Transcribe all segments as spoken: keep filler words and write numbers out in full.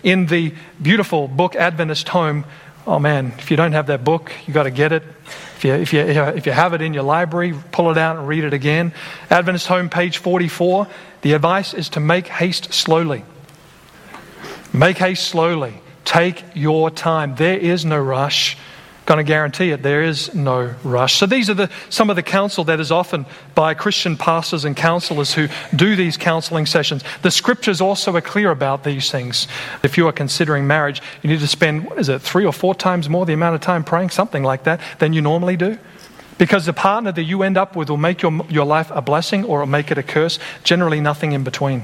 in the beautiful book Adventist Home. Oh man, if you don't have that book, you got to get it. If you, if you if you have it in your library, pull it out and read it again. Adventist Home, page forty-four. The advice is to make haste slowly. Make haste slowly. Take your time. There is no rush. Going to guarantee it, there is no rush. So these are the some of the counsel that is offered by Christian pastors and counselors who do these counseling sessions. The scriptures also are clear about these things. If you are considering marriage, you need to spend, what is it, three or four times more the amount of time praying, something like that, than you normally do. Because the partner that you end up with will make your, your life a blessing or will make it a curse, generally nothing in between.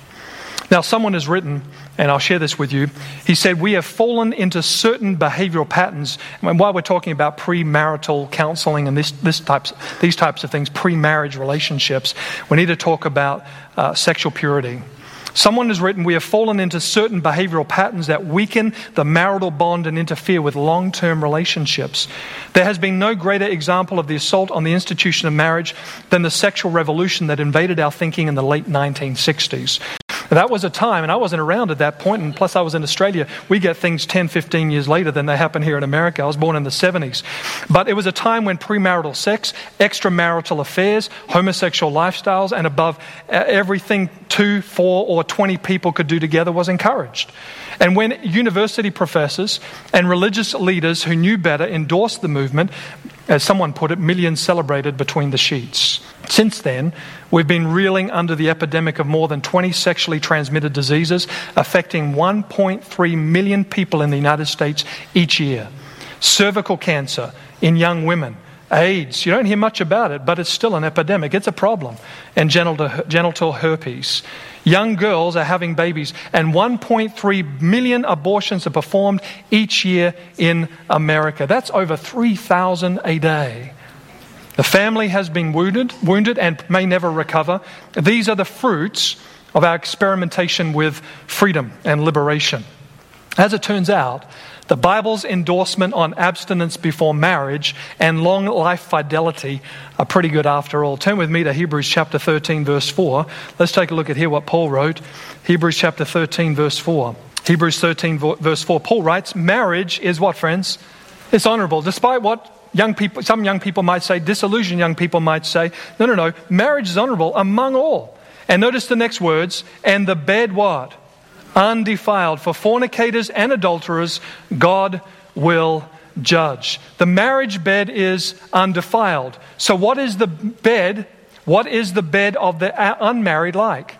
Now, someone has written, and I'll share this with you, he said, we have fallen into certain behavioral patterns. And while we're talking about premarital counseling and this, this types, these types of things, pre-marriage relationships, we need to talk about uh, sexual purity. Someone has written, we have fallen into certain behavioral patterns that weaken the marital bond and interfere with long-term relationships. There has been no greater example of the assault on the institution of marriage than the sexual revolution that invaded our thinking in the late nineteen sixties. That was a time, and I wasn't around at that point, and plus I was in Australia. We get things ten, fifteen years later than they happen here in America. I was born in the seventies. But it was a time when premarital sex, extramarital affairs, homosexual lifestyles, and above everything two, four, or twenty people could do together was encouraged. And when university professors and religious leaders who knew better endorsed the movement, as someone put it, millions celebrated between the sheets. Since then, we've been reeling under the epidemic of more than twenty sexually transmitted diseases affecting one point three million people in the United States each year. Cervical cancer in young women, AIDS, you don't hear much about it, but it's still an epidemic. It's a problem. And genital, genital herpes. Young girls are having babies, and one point three million abortions are performed each year in America. That's over three thousand a day. The family has been wounded, wounded and may never recover. These are the fruits of our experimentation with freedom and liberation. As it turns out, the Bible's endorsement on abstinence before marriage and long life fidelity are pretty good after all. Turn with me to Hebrews chapter thirteen, verse four. Let's take a look at here what Paul wrote. Hebrews chapter thirteen, verse four. Hebrews thirteen, verse four. Paul writes, marriage is what, friends? It's honorable. Despite what young people, some young people might say, disillusioned young people might say, no, no, no. Marriage is honorable among all. And notice the next words, and the bed what? Undefiled. For fornicators and adulterers, God will judge. The marriage bed is undefiled. So what is the bed? What is the bed of the unmarried like?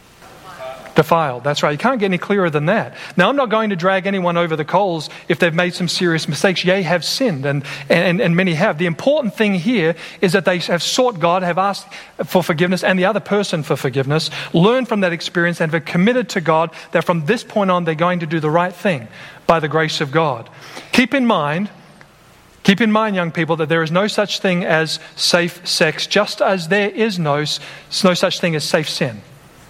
Defiled. That's right. You can't get any clearer than that. Now, I'm not going to drag anyone over the coals if they've made some serious mistakes. Yea, have sinned, and, and, and many have. The important thing here is that they have sought God, have asked for forgiveness, and the other person for forgiveness, learned from that experience, and have committed to God that from this point on they're going to do the right thing by the grace of God. Keep in mind, keep in mind, young people, that there is no such thing as safe sex, just as there is no, no such thing as safe sin.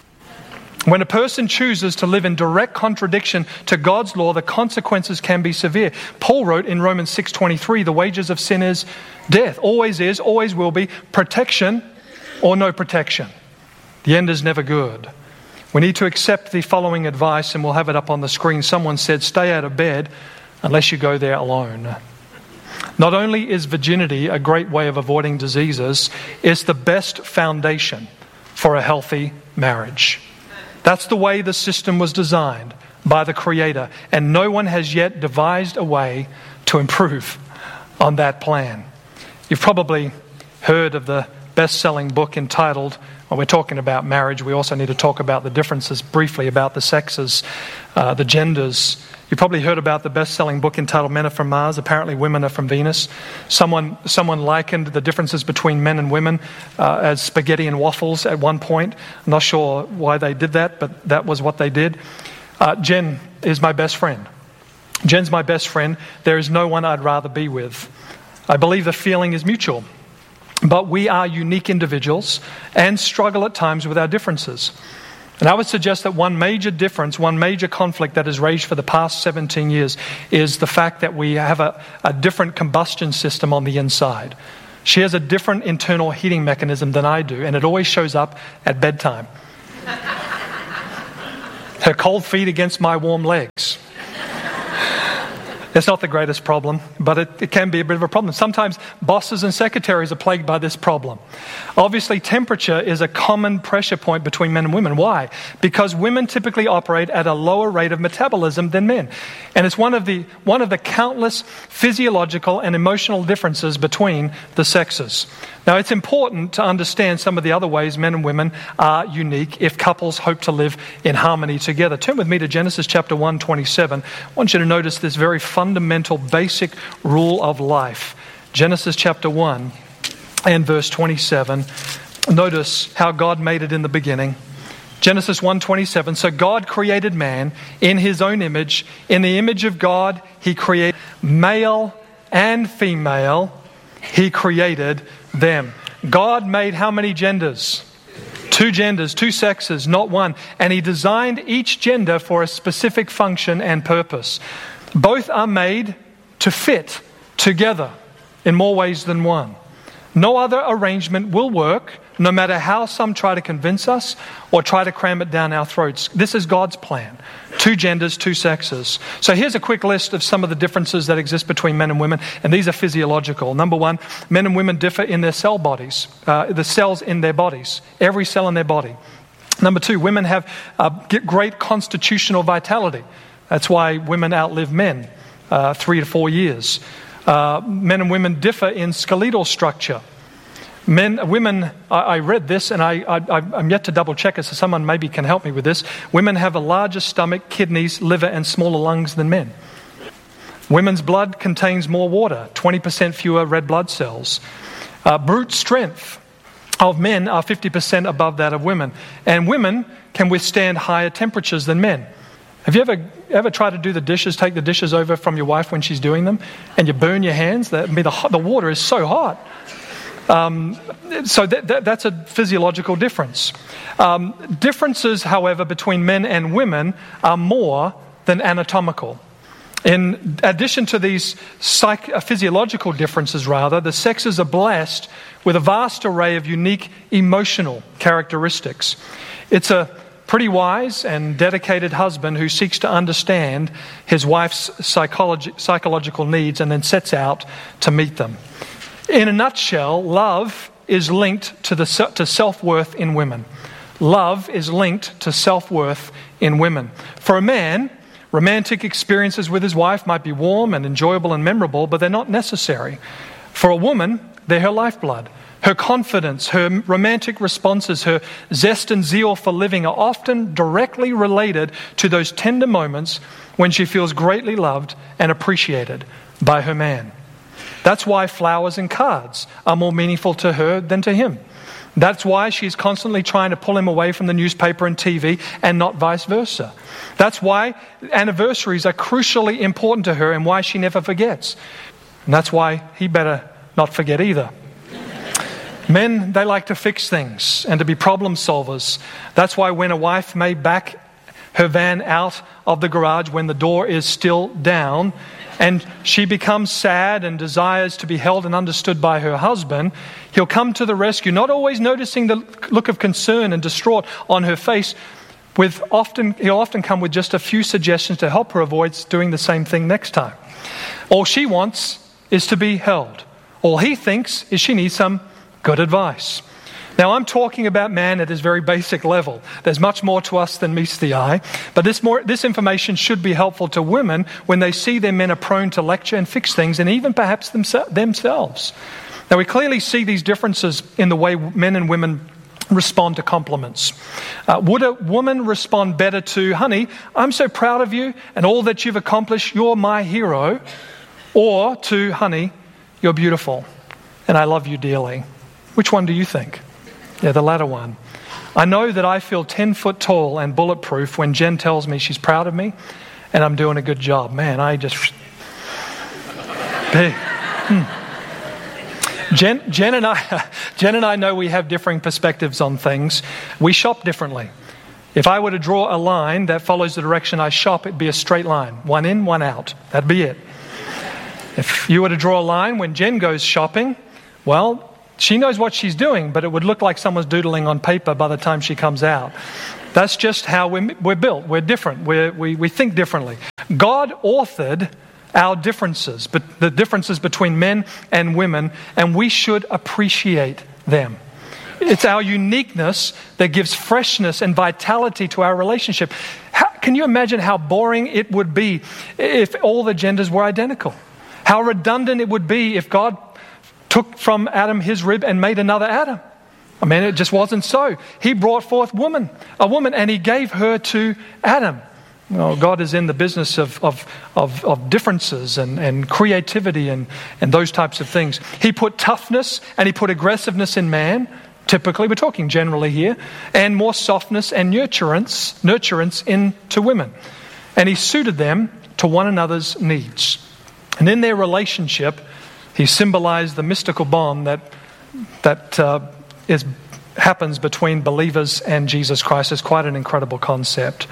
When a person chooses to live in direct contradiction to God's law, the consequences can be severe. Paul wrote in Romans six twenty-three, the wages of sin is death. Always is, always will be. Protection or no protection. The end is never good. We need to accept the following advice, and we'll have it up on the screen. Someone said, stay out of bed unless you go there alone. Not only is virginity a great way of avoiding diseases, it's the best foundation for a healthy marriage. That's the way the system was designed by the Creator, and no one has yet devised a way to improve on that plan. You've probably heard of the best-selling book entitled, when we're talking about marriage, we also need to talk about the differences briefly about the sexes, uh, the genders. You probably heard about the best-selling book entitled Men Are From Mars. Apparently women are from Venus. Someone someone likened the differences between men and women uh, as spaghetti and waffles at one point. I'm not sure why they did that, but that was what they did. Uh, Jen is my best friend. Jen's my best friend. There is no one I'd rather be with. I believe the feeling is mutual. But we are unique individuals and struggle at times with our differences. And I would suggest that one major difference, one major conflict that has raged for the past seventeen years is the fact that we have a, a different combustion system on the inside. She has a different internal heating mechanism than I do, and it always shows up at bedtime. Her cold feet against my warm legs. It's not the greatest problem, but it, it can be a bit of a problem. Sometimes bosses and secretaries are plagued by this problem. Obviously, temperature is a common pressure point between men and women. Why? Because women typically operate at a lower rate of metabolism than men. And it's one of the one of the countless physiological and emotional differences between the sexes. Now, it's important to understand some of the other ways men and women are unique if couples hope to live in harmony together. Turn with me to Genesis chapter one, twenty-seven. I want you to notice this very fundamental, basic rule of life. Genesis chapter one and verse twenty-seven. Notice how God made it in the beginning. Genesis one twenty-seven. So God created man in his own image. In the image of God, he created male and female. He created them. God made how many genders? Two genders, two sexes, not one. And he designed each gender for a specific function and purpose. Both are made to fit together in more ways than one. No other arrangement will work, no matter how some try to convince us or try to cram it down our throats. This is God's plan. Two genders, two sexes. So here's a quick list of some of the differences that exist between men and women, and these are physiological. Number one, men and women differ in their cell bodies, uh, the cells in their bodies, every cell in their body. Number two, women have uh, great constitutional vitality. That's why women outlive men, uh, three to four years. Uh, men and women differ in skeletal structure. Men, women, I, I read this and I, I, I'm yet to double check it, so someone maybe can help me with this. Women have a larger stomach, kidneys, liver, and smaller lungs than men. Women's blood contains more water, twenty percent fewer red blood cells. Uh, brute strength of men are fifty percent above that of women. And women can withstand higher temperatures than men. Have you ever ever tried to do the dishes, take the dishes over from your wife when she's doing them, and you burn your hands? That, I mean, the, the water is so hot. Um, so that, that, that's a physiological difference. Um, differences, however, between men and women are more than anatomical. In addition to these psych- physiological differences, rather, the sexes are blessed with a vast array of unique emotional characteristics. It's a pretty wise and dedicated husband who seeks to understand his wife's psychology, psychological needs and then sets out to meet them. In a nutshell, love is linked to the to self-worth in women. Love is linked to self-worth in women. For a man, romantic experiences with his wife might be warm and enjoyable and memorable, but they're not necessary. For a woman, they're her lifeblood. Her confidence, her romantic responses, her zest and zeal for living are often directly related to those tender moments when she feels greatly loved and appreciated by her man. That's why flowers and cards are more meaningful to her than to him. That's why she's constantly trying to pull him away from the newspaper and T V and not vice versa. That's why anniversaries are crucially important to her and why she never forgets. And that's why he better not forget either. Men, they like to fix things and to be problem solvers. That's why when a wife may back her van out of the garage when the door is still down and she becomes sad and desires to be held and understood by her husband, he'll come to the rescue, not always noticing the look of concern and distraught on her face. With often, he'll often come with just a few suggestions to help her avoid doing the same thing next time. All she wants is to be held. All he thinks is she needs some good advice. Now, I'm talking about man at his very basic level. There's much more to us than meets the eye. But this more, this information should be helpful to women when they see their men are prone to lecture and fix things, and even perhaps themse- themselves. Now, we clearly see these differences in the way men and women respond to compliments. Uh, would a woman respond better to, honey, I'm so proud of you and all that you've accomplished, you're my hero, or to, honey, you're beautiful and I love you dearly? Which one do you think? Yeah, the latter one. I know that I feel ten foot tall and bulletproof when Jen tells me she's proud of me and I'm doing a good job. Man, I just... hmm. Jen, Jen and I, Jen and I know we have differing perspectives on things. We shop differently. If I were to draw a line that follows the direction I shop, it'd be a straight line. One in, one out. That'd be it. If you were to draw a line when Jen goes shopping, well, she knows what she's doing, but it would look like someone's doodling on paper by the time she comes out. That's just how we're, we're built. We're different. We're, we we think differently. God authored our differences, but the differences between men and women, and we should appreciate them. It's our uniqueness that gives freshness and vitality to our relationship. How, can you imagine how boring it would be if all the genders were identical? How redundant it would be if God took from Adam his rib and made another Adam. I mean, it just wasn't so. He brought forth woman, a woman, and he gave her to Adam. Well, God is in the business of of, of, of differences and, and creativity and, and those types of things. He put toughness and he put aggressiveness in man. Typically, we're talking generally here, and more softness and nurturance, nurturance into women. And he suited them to one another's needs. And in their relationship, he symbolized the mystical bond that that uh, is happens between believers and Jesus Christ. It's quite an incredible concept.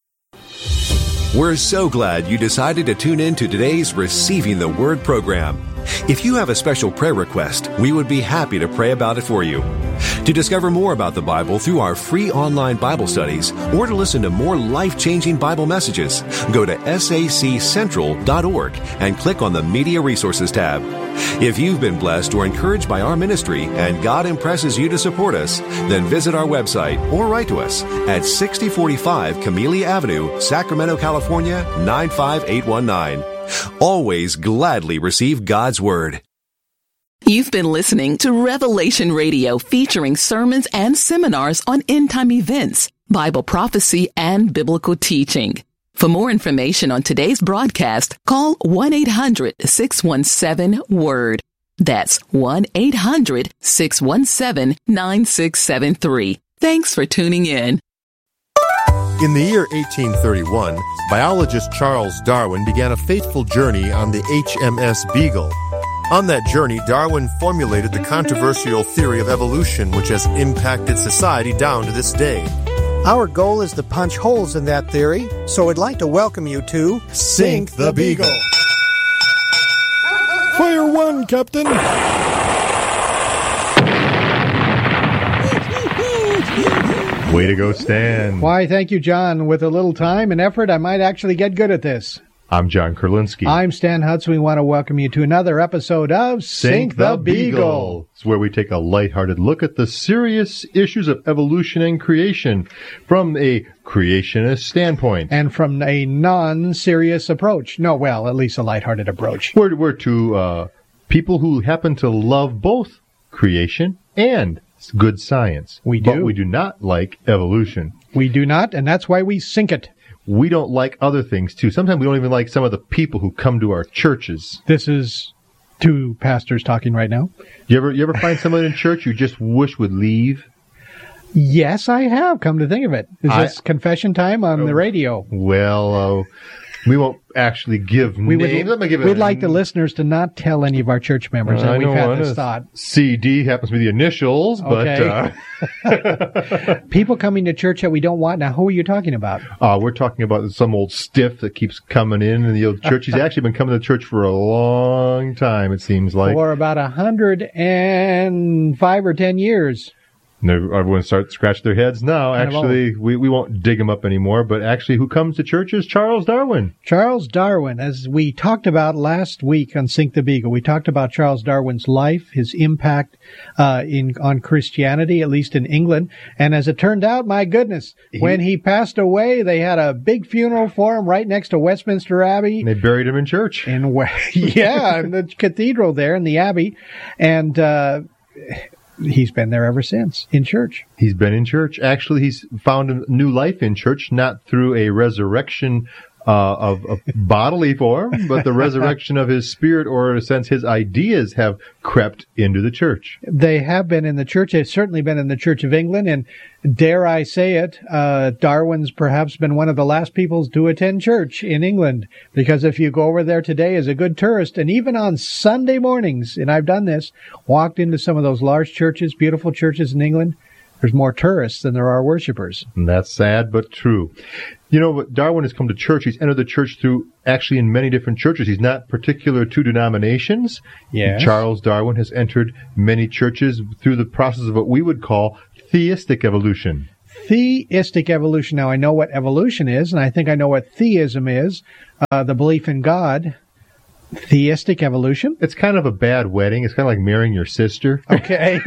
We're so glad you decided to tune in to today's Receiving the Word program. If you have a special prayer request, we would be happy to pray about it for you. To discover more about the Bible through our free online Bible studies, or to listen to more life-changing Bible messages, go to S A C central dot org and click on the Media Resources tab. If you've been blessed or encouraged by our ministry and God impresses you to support us, then visit our website or write to us at sixty forty-five Camellia Avenue, Sacramento, California, nine five eight one nine. Always gladly receive God's Word. You've been listening to Revelation Radio, featuring sermons and seminars on end-time events, Bible prophecy, and biblical teaching. For more information on today's broadcast, call one eight hundred six one seven word. That's one eight hundred six one seven nine six seven three. Thanks for tuning in. In the year eighteen thirty-one, biologist Charles Darwin began a fateful journey on the H M S Beagle. On that journey, Darwin formulated the controversial theory of evolution, which has impacted society down to this day. Our goal is to punch holes in that theory, so I'd like to welcome you to Sink the Beagle. Fire one, Captain! Way to go, Stan. Why, thank you, John. With a little time and effort, I might actually get good at this. I'm John Kurlinski. I'm Stan Hutz. We want to welcome you to another episode of Sink, Sink the, the Beagle. Beagle. It's where we take a lighthearted look at the serious issues of evolution and creation from a creationist standpoint. And from a non-serious approach. No, well, at least a lighthearted approach. We're, we're two uh, people who happen to love both creation and good science. We do. But we do not like evolution. We do not, and that's why we sink it. We don't like other things, too. Sometimes we don't even like some of the people who come to our churches. This is two pastors talking right now. You ever you ever find someone in church you just wish would leave? Yes, I have, come to think of it. Is I, this confession time on uh, the radio? Well, uh, we won't actually give we names. Would, Let me give we'd it like the listeners to not tell any of our church members uh, that we've had this thought. C D happens to be the initials, okay. but... Uh, people coming to church that we don't want. Now, who are you talking about? Uh, we're talking about some old stiff that keeps coming in in the old church. He's actually been coming to church for a long time, it seems like. For about a hundred and five or ten years. Everyone starts to scratch their heads now. Actually, we, we won't dig him up anymore, but actually who comes to church is Charles Darwin. Charles Darwin, as we talked about last week on Sink the Beagle, we talked about Charles Darwin's life, his impact uh, in on Christianity, at least in England. And as it turned out, my goodness, he, when he passed away, they had a big funeral for him right next to Westminster Abbey. And they buried him in church. In, yeah, in the cathedral there in the Abbey. And... Uh, He's been there ever since, in church. He's been in church. Actually, he's found a new life in church, not through a resurrection uh, of, of bodily form, but the resurrection of his spirit, or in a sense, his ideas have crept into the church. They have been in the church. They've certainly been in the Church of England, and dare I say it, uh, Darwin's perhaps been one of the last people to attend church in England, because if you go over there today as a good tourist, and even on Sunday mornings, and I've done this, walked into some of those large churches, beautiful churches in England, there's more tourists than there are worshipers. And that's sad, but true. You know, Darwin has come to church. He's entered the church through, actually, in many different churches. He's not particular to denominations. Yes. Charles Darwin has entered many churches through the process of what we would call theistic evolution. theistic evolution. Now, I know what evolution is, and I think I know what theism is, uh, the belief in God. Theistic evolution? It's kind of a bad wedding. It's kind of like marrying your sister. Okay.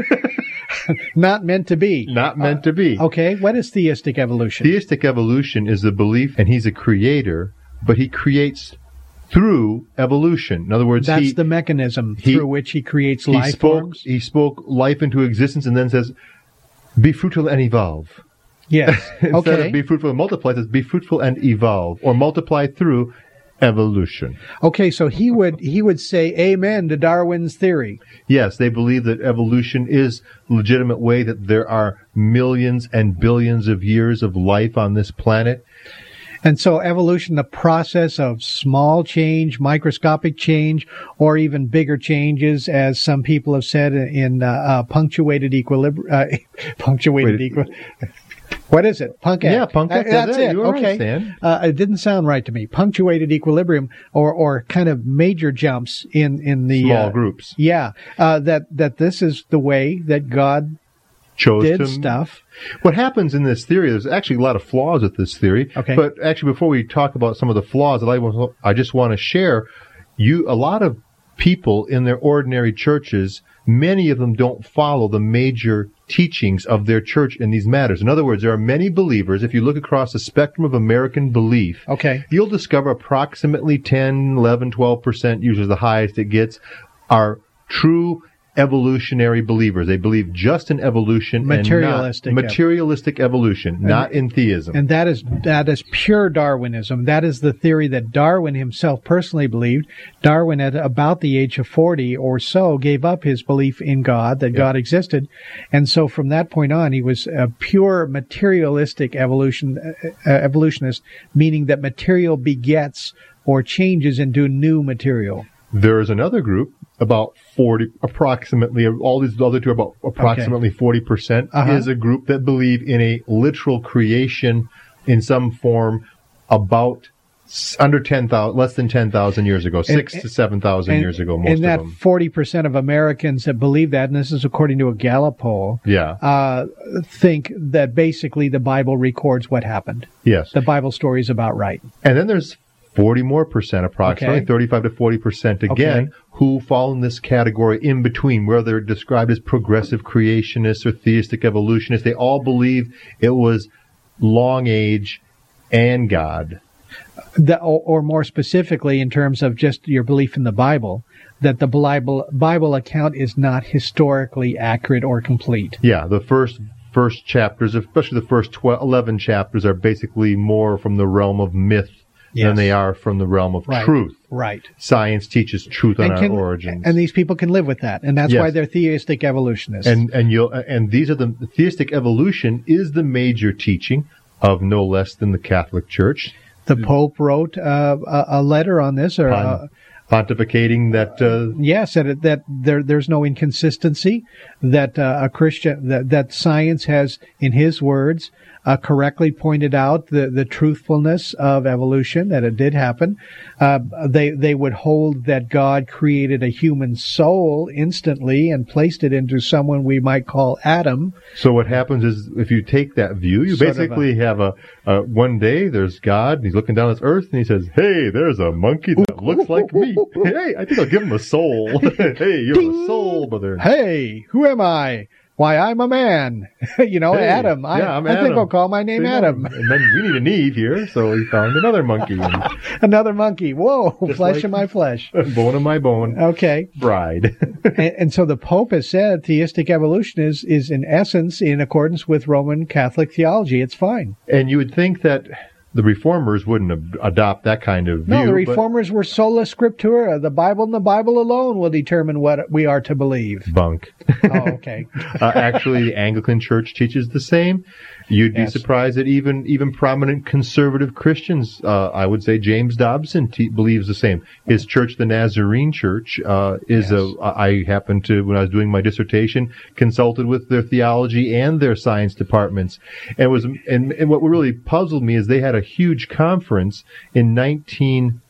Not meant to be. Not meant uh, to be. Okay. What is theistic evolution? Theistic evolution is the belief, and he's a creator, but he creates through evolution. In other words, that's he, the mechanism he, through which he creates he life spoke, forms. He spoke life into existence and then says, be fruitful and evolve. Yes. Instead Okay. of be fruitful and multiply, it says be fruitful and evolve, or multiply through evolution. Okay, so he would he would say amen to Darwin's theory. Yes, they believe that evolution is a legitimate way, that there are millions and billions of years of life on this planet. And so evolution, the process of small change, microscopic change, or even bigger changes, as some people have said, in uh, uh, punctuated equilibrium. Uh, punctuated equilibrium. What is it? Punkac. Yeah, Punkac. Uh, that's it. You were Okay. right, Stan. Uh, it didn't sound right to me. Punctuated equilibrium, or or kind of major jumps in in the Small uh, groups. Yeah, uh, that that this is the way that God chose did to, stuff. What happens in this theory, there's actually a lot of flaws with this theory. Okay. But actually, before we talk about some of the flaws, I just want to share, you a lot of people in their ordinary churches, many of them don't follow the major teachings of their church in these matters. In other words, there are many believers, if you look across the spectrum of American belief, Okay. you'll discover approximately ten, eleven, twelve percent, usually the highest it gets, are true evolutionary believers. They believe just in evolution, Materialistic and not, materialistic evolution, and, not in theism. And that is that is pure Darwinism. That is the theory that Darwin himself personally believed. Darwin, at about the age of forty or so, gave up his belief in God, that yeah. God existed, and so from that point on, he was a pure materialistic evolution uh, evolutionist, meaning that material begets or changes into new material. There is another group, about forty, approximately, all these other two are about approximately okay. forty percent, uh-huh. is a group that believe in a literal creation in some form about under ten thousand, less than ten thousand years ago, six and, to seven thousand years ago, most and that of them. forty percent of Americans that believe that, and this is according to a Gallup poll, yeah. uh, think that basically the Bible records what happened. Yes. The Bible story is about right. And then there's forty more percent, approximately, okay. thirty-five to forty percent again, okay. who fall in this category in between, where they're described as progressive creationists or theistic evolutionists. They all believe it was long age and God. The, or, or more specifically, in terms of just your belief in the Bible, that the Bible, Bible account is not historically accurate or complete. Yeah, the first first chapters, especially the first twelve, eleven chapters, are basically more from the realm of myth yes. than they are from the realm of right. truth. Right. Science teaches truth on and can, our origins. And these people can live with that, and that's yes. why they're theistic evolutionists. And and you'll and these are the, the theistic evolution is the major teaching of no less than the Catholic Church. The Pope wrote uh, a, a letter on this, or Pon- uh, pontificating that. Uh, yes, that that there there's no inconsistency. That uh, a Christian that that science has, in his words, uh, correctly pointed out the, the truthfulness of evolution, that it did happen. Uh, they they would hold that God created a human soul instantly and placed it into someone we might call Adam. So what happens is, if you take that view, you sort basically a, have a, a one day there's God, and he's looking down at earth, and he says, "Hey, there's a monkey that ooh, looks ooh, like ooh, me. Ooh, hey, I think I'll give him a soul. Hey, you have a soul, brother. Hey, who am I? Why, I'm a man. you know, hey, Adam. I, yeah, I'm I Adam. think I'll call my name See, Adam. And then we need an Eve here, so he found another monkey. And another monkey. Whoa, flesh like of my flesh. Bone of my bone. Okay. Bride. and, and so the Pope has said theistic evolution is, is in essence in accordance with Roman Catholic theology. It's fine. And you would think that the Reformers wouldn't ab- adopt that kind of view. No, the Reformers were sola scriptura. The Bible and the Bible alone will determine what we are to believe. Bunk. Oh, okay. uh, actually, the Anglican Church teaches the same. You'd be yes. surprised that even even prominent conservative Christians, uh, I would say James Dobson te- believes the same. His church, the Nazarene Church, uh, is yes. a. I happened to, when I was doing my dissertation, consulted with their theology and their science departments, and it was and, and what really puzzled me is they had a huge conference in nineteen.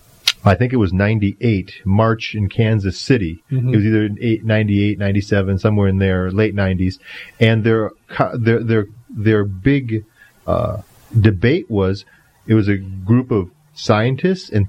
I think it was ninety-eight, March in Kansas City. Mm-hmm. It was either ninety-eight, ninety-seven, somewhere in there, late nineties. And their, their, their their big uh, debate was, it was a group of scientists and